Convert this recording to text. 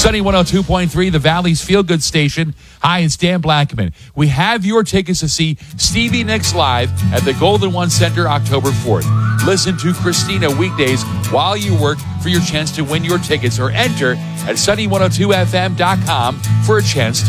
Sunny 102.3, the Valley's feel-good station. Hi, it's Dan Blackman. We have your tickets to see Stevie Nicks live at the Golden One Center October 4th. Listen to Christina weekdays while you work for your chance to win your tickets, or enter at sunny102fm.com for a chance to